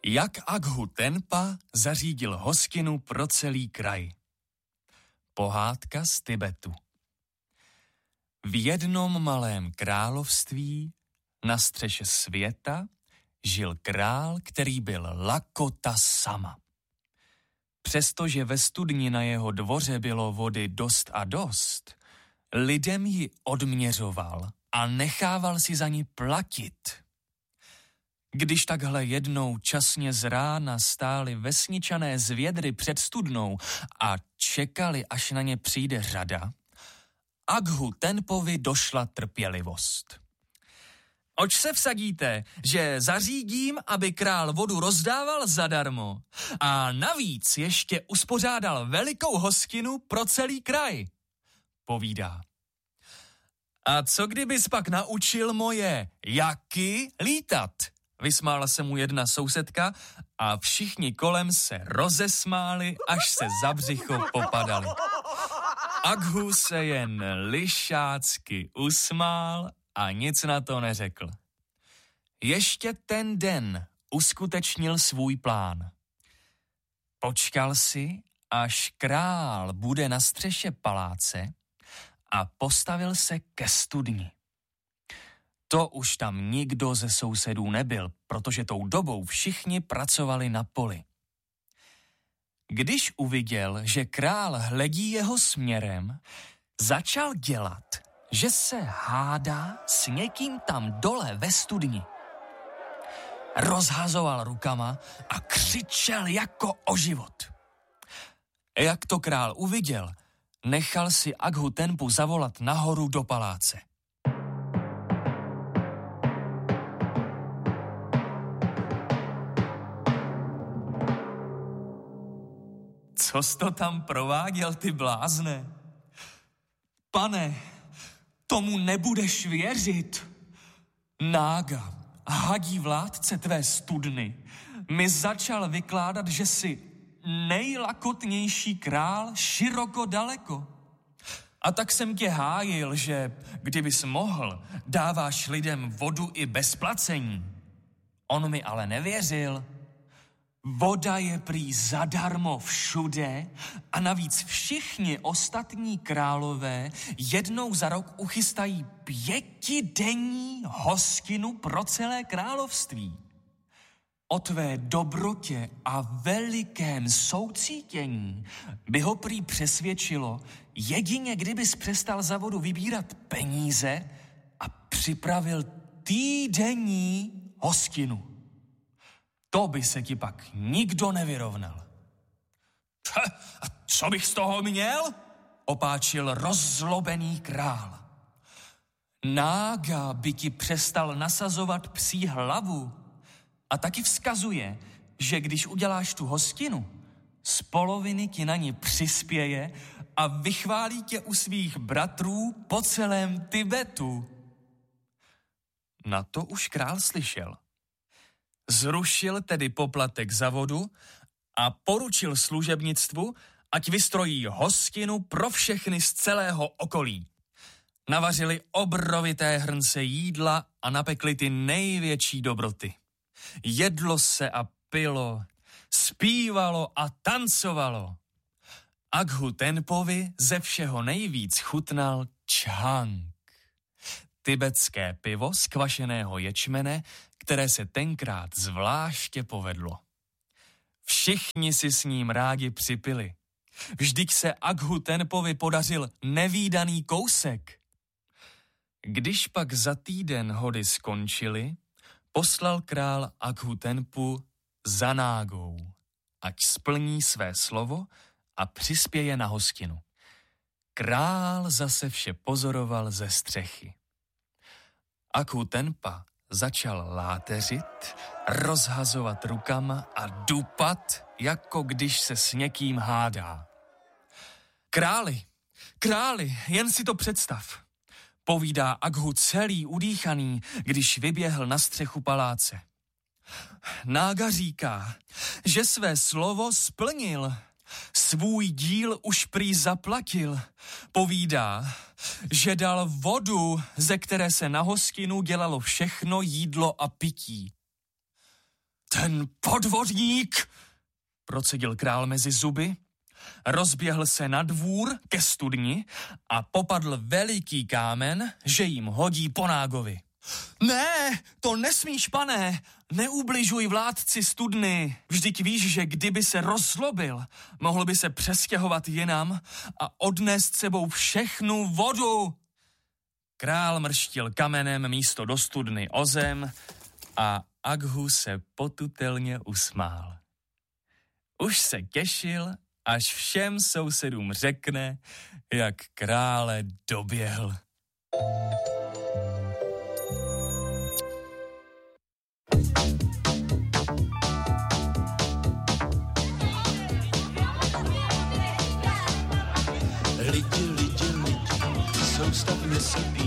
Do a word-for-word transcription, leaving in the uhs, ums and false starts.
Jak Aghu Tenpa zařídil hostinu pro celý kraj. Pohádka z Tibetu. V jednom malém království na střeše světa žil král, který byl Lakota sama. Přestože ve studni na jeho dvoře bylo vody dost a dost, lidem ji odměřoval a nechával si za ní platit. Když takhle jednou časně z rána stáli vesničané z vědry před studnou a čekali, až na ně přijde řada, Aghu Tenpovi došla trpělivost. Oč se vsadíte, že zařídím, aby král vodu rozdával zadarmo a navíc ještě uspořádal velikou hostinu pro celý kraj, povídá. A co kdybys pak naučil moje jaky lítat? Vysmála se mu jedna sousedka a všichni kolem se rozesmáli, až se za břicho popadali. Aghu se jen lišácky usmál a nic na to neřekl. Ještě ten den uskutečnil svůj plán. Počkal si, až král bude na střeše paláce a postavil se ke studni. To už tam nikdo ze sousedů nebyl, protože tou dobou všichni pracovali na poli. Když uviděl, že král hledí jeho směrem, začal dělat, že se hádá s někým tam dole ve studni. Rozhazoval rukama a křičel jako o život. Jak to král uviděl, nechal si Aghu Tenpu zavolat nahoru do paláce. Co jsi to tam prováděl, ty blázne? Pane, tomu nebudeš věřit. Nága, hadí vládce tvé studny, mi začal vykládat, že jsi nejlakotnější král široko daleko. A tak jsem tě hájil, že kdybys mohl, dáváš lidem vodu i bez placení. On mi ale nevěřil. Voda je prý zadarmo všude a navíc všichni ostatní králové jednou za rok uchystají pětidenní hostinu pro celé království. O tvé dobrotě a velikém soucítění by ho prý přesvědčilo, jedině kdybys přestal za vodu vybírat peníze a připravil týdenní hostinu. To by se ti pak nikdo nevyrovnal. A co bych z toho měl? Opáčil rozzlobený král. Nága by ti přestal nasazovat psí hlavu a taky vzkazuje, že když uděláš tu hostinu, z poloviny ti na ní přispěje a vychválí tě u svých bratrů po celém Tibetu. Na to už král slyšel. Zrušil tedy poplatek za vodu a poručil služebnictvu, ať vystrojí hostinu pro všechny z celého okolí. Navařili obrovité hrnce jídla a napekli ty největší dobroty. Jedlo se a pilo, zpívalo a tancovalo. Aghu Tenpovi ze všeho nejvíc chutnal čhang, tibetské pivo z kvašeného ječmene, které se tenkrát zvláště povedlo. Všichni si s ním rádi připili. Vždyť se Aghu Tenpovi podařil nevídaný kousek. Když pak za týden hody skončily, poslal král Aghu Tenpu za nágou, ať splní své slovo a přispěje na hostinu. Král zase vše pozoroval ze střechy. Aghu Tenpa začal láteřit, rozhazovat rukama a dupat, jako když se s někým hádá. Králi, králi, jen si to představ, povídá Aghu celý udýchaný, když vyběhl na střechu paláce. Nága říká, že své slovo splnil, svůj díl už prý zaplatil. Povídá, že dal vodu, ze které se na hostinu dělalo všechno jídlo a pití. Ten podvodník, procedil král mezi zuby, rozběhl se na dvůr ke studni a popadl veliký kámen, že jim hodí po nágovi. Ne, to nesmíš, pane, neubližuj vládci studny. Vždyť víš, že kdyby se rozzlobil, mohl by se přestěhovat jinam a odnést sebou všechnu vodu. Král mrštil kamenem místo do studny o zem a Aghu se potutelně usmál. Už se těšil, až všem sousedům řekne, jak krále doběhl. Lidi, lidi, lidi, soustavně se